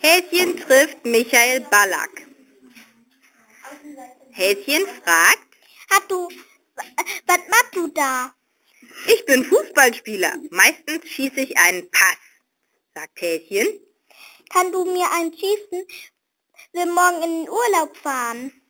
Häschen trifft Michael Ballack. Häschen fragt, was machst du da? ich bin Fußballspieler. Meistens schieße ich einen Pass, sagt Häschen. Kann du mir einen schießen? Will morgen in den Urlaub fahren.